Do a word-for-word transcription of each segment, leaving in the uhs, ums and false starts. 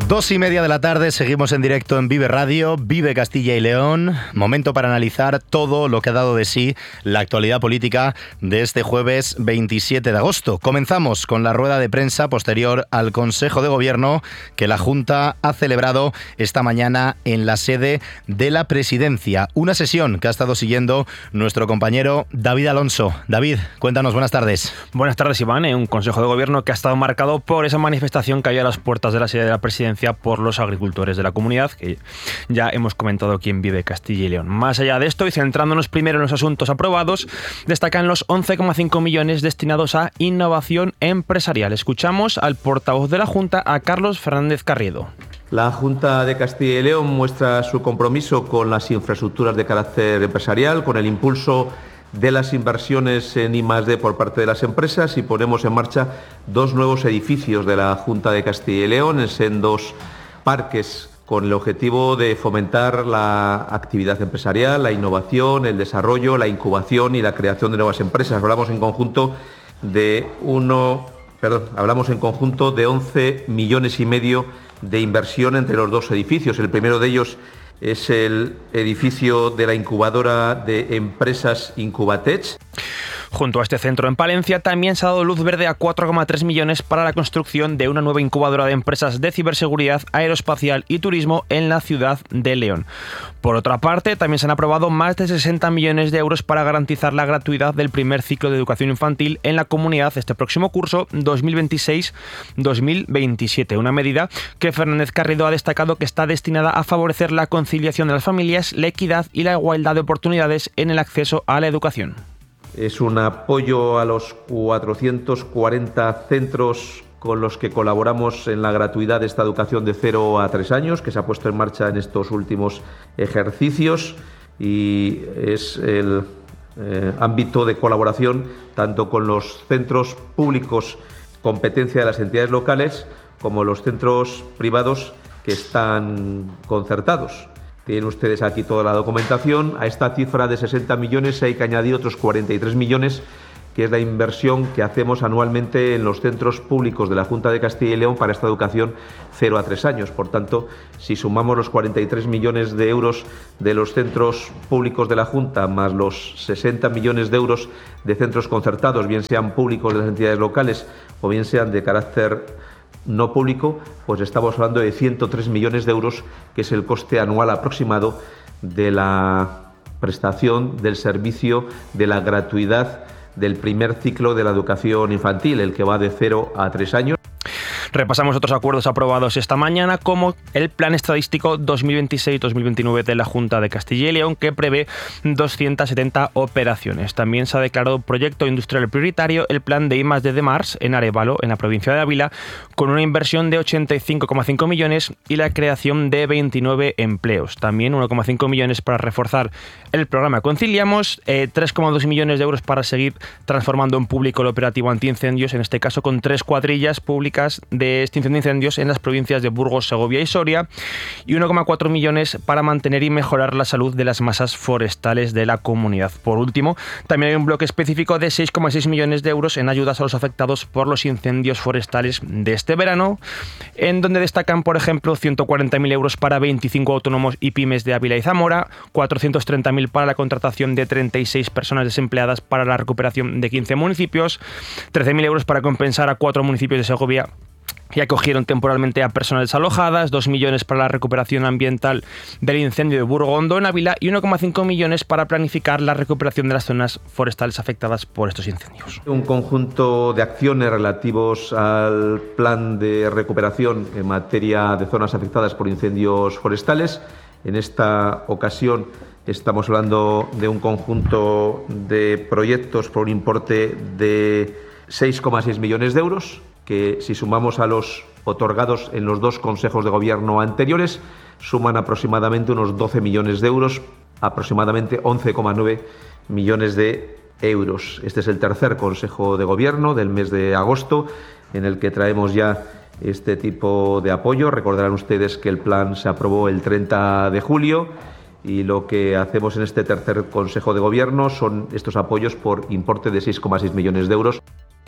Dos y media de la tarde, seguimos en directo en Vive Radio, Vive Castilla y León. Momento para analizar todo lo que ha dado de sí la actualidad política de este jueves veintisiete de agosto. Comenzamos con la rueda de prensa posterior al Consejo de Gobierno que la Junta ha celebrado esta mañana en la sede de la Presidencia. Una sesión que ha estado siguiendo nuestro compañero David Alonso. David, cuéntanos, buenas tardes. Buenas tardes, Iván. Un Consejo de Gobierno que ha estado marcado por esa manifestación que había a las puertas de la sede de la Presidencia por los agricultores de la comunidad, que ya hemos comentado aquí en Vive Castilla y León. Más allá de esto, y centrándonos primero en los asuntos aprobados, destacan los once coma cinco millones destinados a innovación empresarial. Escuchamos al portavoz de la Junta, a Carlos Fernández Carriedo. La Junta de Castilla y León muestra su compromiso con las infraestructuras de carácter empresarial, con el impulso de las inversiones en I más D por parte de las empresas, y ponemos en marcha dos nuevos edificios de la Junta de Castilla y León en dos parques con el objetivo de fomentar la actividad empresarial, la innovación, el desarrollo, la incubación y la creación de nuevas empresas. Hablamos en conjunto de uno, perdón, hablamos en conjunto de once millones y medio de inversión entre los dos edificios. El primero de ellos es el edificio de la incubadora de empresas Incubatech. Junto a este centro en Palencia también se ha dado luz verde a cuatro coma tres millones para la construcción de una nueva incubadora de empresas de ciberseguridad, aeroespacial y turismo en la ciudad de León. Por otra parte, también se han aprobado más de sesenta millones de euros para garantizar la gratuidad del primer ciclo de educación infantil en la comunidad este próximo curso dos mil veintiséis dos mil veintisiete. Una medida que Fernández Carriedo ha destacado que está destinada a favorecer la conciliación de las familias, la equidad y la igualdad de oportunidades en el acceso a la educación. Es un apoyo a los cuatrocientos cuarenta centros con los que colaboramos en la gratuidad de esta educación de cero a tres años, que se ha puesto en marcha en estos últimos ejercicios, y es el eh, ámbito de colaboración tanto con los centros públicos competencia de las entidades locales como los centros privados que están concertados. Tienen ustedes aquí toda la documentación. A esta cifra de sesenta millones hay que añadir otros cuarenta y tres millones, que es la inversión que hacemos anualmente en los centros públicos de la Junta de Castilla y León para esta educación cero a tres años. Por tanto, si sumamos los cuarenta y tres millones de euros de los centros públicos de la Junta más los sesenta millones de euros de centros concertados, bien sean públicos de las entidades locales o bien sean de carácter no público, pues estamos hablando de ciento tres millones de euros, que es el coste anual aproximado de la prestación del servicio de la gratuidad del primer ciclo de la educación infantil, el que va de cero a tres años. Repasamos otros acuerdos aprobados esta mañana, como el Plan Estadístico dos mil veintiséis dos mil veintinueve de la Junta de Castilla y León, que prevé doscientas setenta operaciones. También se ha declarado proyecto industrial prioritario el Plan de I más D de Mars en Arévalo, en la provincia de Ávila, con una inversión de ochenta y cinco coma cinco millones y la creación de veintinueve empleos. También uno coma cinco millones para reforzar el programa Conciliamos, eh, tres coma dos millones de euros para seguir transformando en público el operativo antiincendios, en este caso con tres cuadrillas públicas de de extinción de incendios en las provincias de Burgos, Segovia y Soria, y uno coma cuatro millones para mantener y mejorar la salud de las masas forestales de la comunidad. Por último, también hay un bloque específico de seis coma seis millones de euros en ayudas a los afectados por los incendios forestales de este verano, en donde destacan, por ejemplo, ciento cuarenta mil euros para veinticinco autónomos y pymes de Ávila y Zamora, cuatrocientos treinta mil para la contratación de treinta y seis personas desempleadas para la recuperación de quince municipios, trece mil euros para compensar a cuatro municipios de Segovia y acogieron temporalmente a personas desalojadas, dos millones para la recuperación ambiental del incendio de Burgondo en Ávila y uno coma cinco millones para planificar la recuperación de las zonas forestales afectadas por estos incendios. Un conjunto de acciones relativos al plan de recuperación en materia de zonas afectadas por incendios forestales. En esta ocasión estamos hablando de un conjunto de proyectos por un importe de seis coma seis millones de euros, que si sumamos a los otorgados en los dos consejos de gobierno anteriores, suman aproximadamente unos doce millones de euros, aproximadamente once coma nueve millones de euros. Este es el tercer consejo de gobierno del mes de agosto, en el que traemos ya este tipo de apoyo. Recordarán ustedes que el plan se aprobó el treinta de julio y lo que hacemos en este tercer consejo de gobierno son estos apoyos por importe de seis coma seis millones de euros.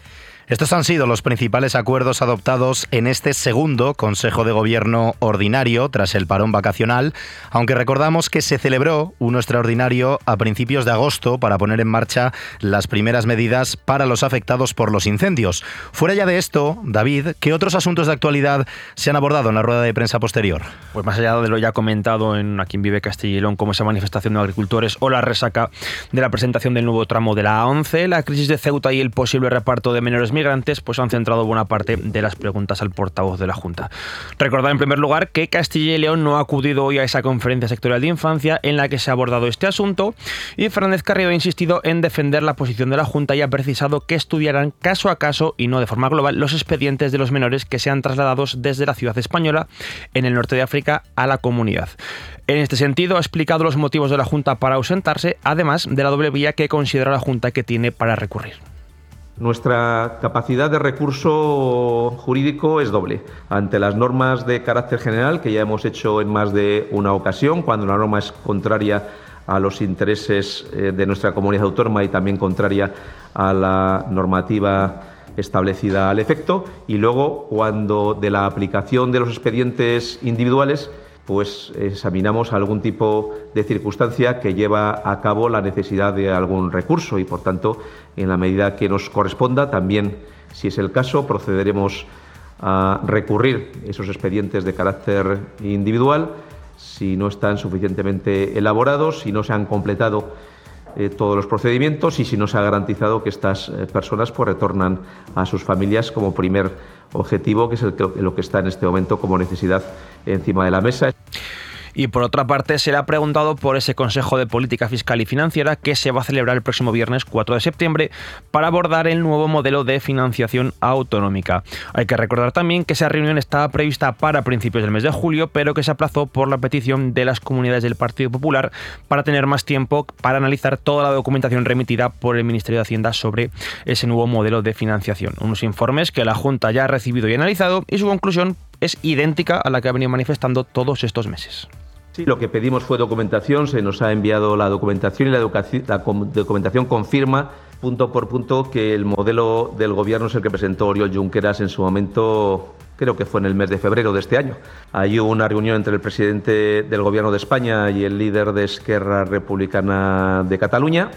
Estos han sido los principales acuerdos adoptados en este segundo Consejo de Gobierno ordinario tras el parón vacacional, aunque recordamos que se celebró uno extraordinario a principios de agosto para poner en marcha las primeras medidas para los afectados por los incendios. Fuera ya de esto, David, ¿qué otros asuntos de actualidad se han abordado en la rueda de prensa posterior? Pues más allá de lo ya comentado en Aquí en Vive Castilla y León, como esa manifestación de agricultores o la resaca de la presentación del nuevo tramo de la A once, la crisis de Ceuta y el posible reparto de menores migrantes pues han centrado buena parte de las preguntas al portavoz de la Junta. Recordar en primer lugar que Castilla y León no ha acudido hoy a esa conferencia sectorial de infancia en la que se ha abordado este asunto, y Fernández Carrillo ha insistido en defender la posición de la Junta y ha precisado que estudiarán caso a caso y no de forma global los expedientes de los menores que sean trasladados desde la ciudad española en el norte de África a la comunidad. En este sentido, ha explicado los motivos de la Junta para ausentarse, además de la doble vía que considera la Junta que tiene para recurrir. Nuestra capacidad de recurso jurídico es doble. Ante las normas de carácter general, que ya hemos hecho en más de una ocasión, cuando la norma es contraria a los intereses de nuestra comunidad autónoma y también contraria a la normativa establecida al efecto, y luego cuando de la aplicación de los expedientes individuales pues examinamos algún tipo de circunstancia que lleva a cabo la necesidad de algún recurso y, por tanto, en la medida que nos corresponda, también, si es el caso, procederemos a recurrir esos expedientes de carácter individual si no están suficientemente elaborados, si no se han completado eh, todos los procedimientos y si no se ha garantizado que estas eh, personas pues, retornan a sus familias como primer objetivo, que es el que, lo que está en este momento como necesidad encima de la mesa. Y por otra parte, se le ha preguntado por ese Consejo de Política Fiscal y Financiera que se va a celebrar el próximo viernes cuatro de septiembre para abordar el nuevo modelo de financiación autonómica. Hay que recordar también que esa reunión estaba prevista para principios del mes de julio, pero que se aplazó por la petición de las comunidades del Partido Popular para tener más tiempo para analizar toda la documentación remitida por el Ministerio de Hacienda sobre ese nuevo modelo de financiación. Unos informes que la Junta ya ha recibido y analizado, y su conclusión es idéntica a la que ha venido manifestando todos estos meses. Sí, lo que pedimos fue documentación, se nos ha enviado la documentación y la, la documentación confirma punto por punto que el modelo del Gobierno es el que presentó Oriol Junqueras en su momento, creo que fue en el mes de febrero de este año. Ahí hubo una reunión entre el presidente del Gobierno de España y el líder de Esquerra Republicana de Cataluña,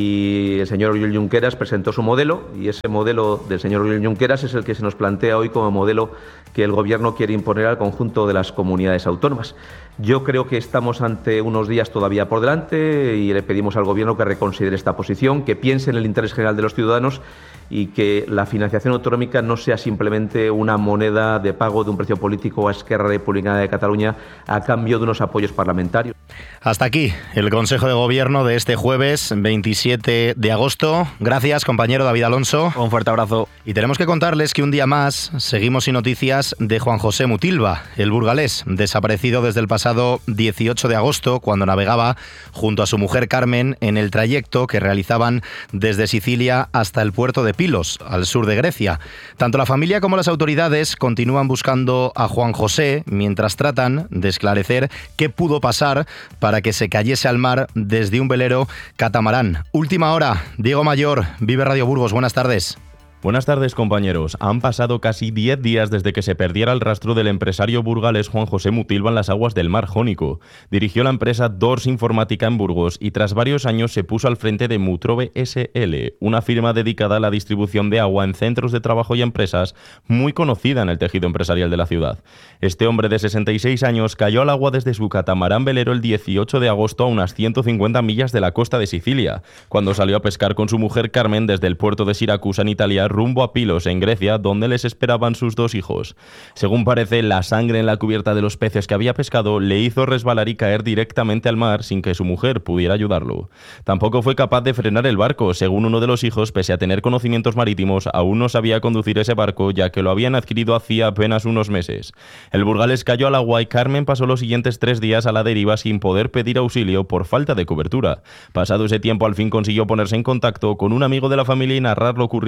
y el señor Oriol Junqueras presentó su modelo, y ese modelo del señor Oriol Junqueras es el que se nos plantea hoy como modelo que el Gobierno quiere imponer al conjunto de las comunidades autónomas. Yo creo que estamos ante unos días todavía por delante y le pedimos al Gobierno que reconsidere esta posición, que piense en el interés general de los ciudadanos y que la financiación autonómica no sea simplemente una moneda de pago de un precio político a Esquerra Republicana de Cataluña a cambio de unos apoyos parlamentarios. Hasta aquí el Consejo de Gobierno de este jueves veintisiete de agosto. Gracias, compañero David Alonso. Un fuerte abrazo. Y tenemos que contarles que un día más seguimos sin noticias de Juan José Mutilva, el burgalés, desaparecido desde el pasado dieciocho de agosto, cuando navegaba junto a su mujer Carmen en el trayecto que realizaban desde Sicilia hasta el puerto de Pilos, al sur de Grecia. Tanto la familia como las autoridades continúan buscando a Juan José mientras tratan de esclarecer qué pudo pasar para que se cayese al mar desde un velero catamarán. Última hora, Diego Mayor, Vive Radio Burgos, buenas tardes. Buenas tardes, compañeros. Han pasado casi diez días desde que se perdiera el rastro del empresario burgalés Juan José Mutilva en las aguas del Mar Jónico. Dirigió la empresa Dors Informática en Burgos y tras varios años se puso al frente de Mutrove ese ele, una firma dedicada a la distribución de agua en centros de trabajo y empresas muy conocida en el tejido empresarial de la ciudad. Este hombre de sesenta y seis años cayó al agua desde su catamarán velero el dieciocho de agosto a unas ciento cincuenta millas de la costa de Sicilia, cuando salió a pescar con su mujer Carmen desde el puerto de Siracusa en Italia rumbo a Pilos, en Grecia, donde les esperaban sus dos hijos. Según parece, la sangre en la cubierta de los peces que había pescado le hizo resbalar y caer directamente al mar sin que su mujer pudiera ayudarlo. Tampoco fue capaz de frenar el barco. Según uno de los hijos, pese a tener conocimientos marítimos, aún no sabía conducir ese barco, ya que lo habían adquirido hacía apenas unos meses. El burgalés cayó al agua y Carmen pasó los siguientes tres días a la deriva sin poder pedir auxilio por falta de cobertura. Pasado ese tiempo, al fin consiguió ponerse en contacto con un amigo de la familia y narrar lo ocurrido.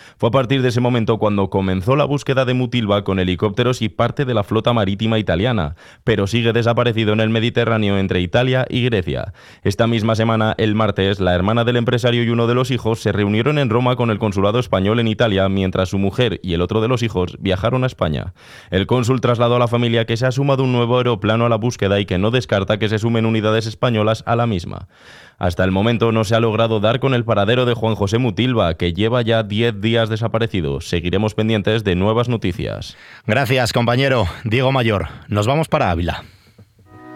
Fue a partir de ese momento cuando comenzó la búsqueda de Mutilva con helicópteros y parte de la flota marítima italiana, pero sigue desaparecido en el Mediterráneo entre Italia y Grecia. Esta misma semana, el martes, la hermana del empresario y uno de los hijos se reunieron en Roma con el consulado español en Italia, mientras su mujer y el otro de los hijos viajaron a España. El cónsul trasladó a la familia que se ha sumado un nuevo aeroplano a la búsqueda y que no descarta que se sumen unidades españolas a la misma. Hasta el momento no se ha logrado dar con el paradero de Juan José Mutilva, que lleva ya diez días desaparecido. Seguiremos pendientes de nuevas noticias. Gracias, compañero. Diego Mayor. Nos vamos para Ávila.